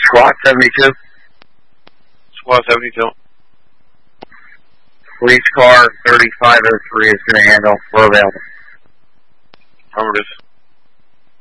SWAT 72. SWAT 72. Police car 3503 is going to handle. We're available. Affirmative.